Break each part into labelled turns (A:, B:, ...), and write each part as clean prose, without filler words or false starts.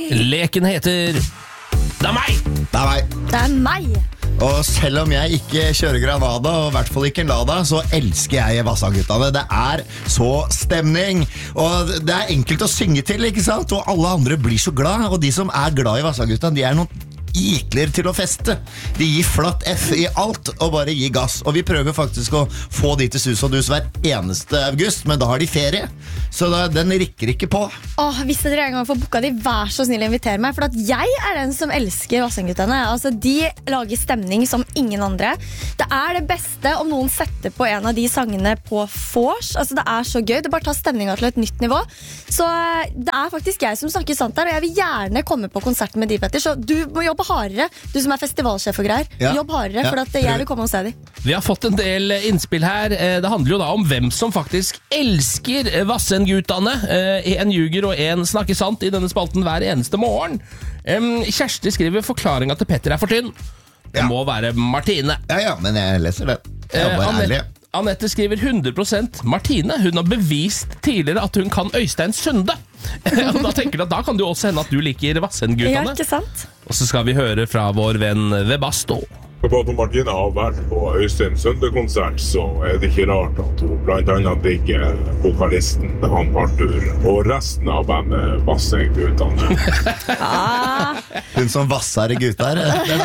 A: Leken heter Det er meg!
B: Det er meg.
C: Det er meg.
B: Og selv om jeg ikke kjører Granada, og i hvert fall ikke en Lada, så elsker jeg Vassandguttene. Det er så stemning, og det er enkelt å synge til, ikke sant? Og alle andre blir så glad, og de som er glad i Vassandguttene, de er noen ikler til å feste. De gir flatt F i alt og bare gir gass. Og vi prøver faktisk å få de til sus og dus hver eneste august, men da har de ferie, så den rikker ikke på.
C: Hvis dere en gang får boka de, vær så snill å invitere meg, for at jeg er den som elsker Vassandguttene. Altså, de lager stemning som ingen andre. Det er det beste om noen setter på en av de sangene på vors. Altså, det er så gøy. Det bare tar stemninga til et nytt nivå. Så det er faktisk jeg som snakker sant her, og jeg vil gjerne komme på konserten med de, Petter, så du må jobbe hardere, du som er festivalsjef og greier. Jobb hardere, for at jeg vil komme og se de.
A: Vi har fått en del innspill her. Det handler jo da om hvem som faktisk elsker Vassandguttene. En ljuger og en snakker sant i denne spalten hver eneste morgen. Kjersti skriver forklaringa til Petter er for tynn. Det må være Martine.
B: Ja, men jeg leser det. Jeg er bare ærlig.
A: Annette skriver 100% Martine. Hun har bevist tidligere at hun kan Øystein Sunde. Og da tenker du at da kan du også hende at du liker Vassandguttene.
C: Ja, ikke sant?
A: Og så skal vi høre fra vår venn Webasto.
D: På Martine har vært på Øystein Sunde-konsert, så er det ikke rart at hun blant annet digger vokalisten, han Arthur, og resten av bandet Vassandguttene.
B: Hun som vasser gutter.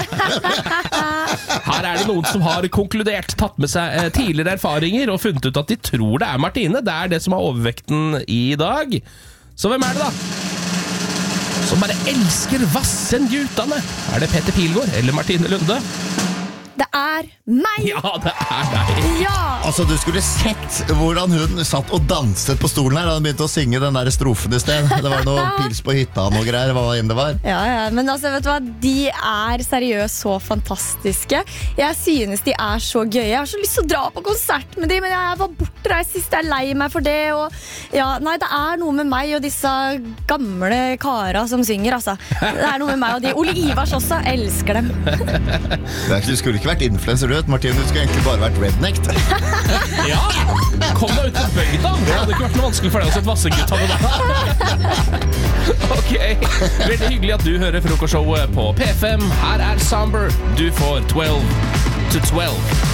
A: Her er det noen som har konkludert, tatt med seg tidligere erfaringer og funnet ut at de tror det er Martine. Det er det som er overvekten i dag. Så hvem er det da? Som bare elsker Vassandguttene? Er det Petter Pilgaard eller Martine Lunde?
C: Det er meg!
A: Ja, det er deg.
C: Ja!
B: Altså, du skulle sett hvordan hun satt og danset på stolen her da hun begynte å synge den der strofen i sted. Det var noe pils på hytta og noe greier, hva enn det var.
C: Ja, men altså, vet du hva? De er seriøst så fantastiske. Jeg synes de er så gøye. Jeg har så lyst til å dra på konsert med dem, men jeg var bortreist sist, jeg er lei meg for det. Og ja, nei, det er noe med meg og disse gamle kara som synger, altså. Det er noe med meg og de. Ole Ivars også, elsker dem.
B: Du skulle ikke vært influencer, du vet, Martin. Du skulle egentlig bare vært redneck.
A: Ja, kom deg ut på bøyda. Det hadde ikke vært noe vanskelig for deg å sette Vassandguttene da. Ok, veldig hyggelig at du hører frokostshowet på P5. Her er Somber. Du får 12 to 12.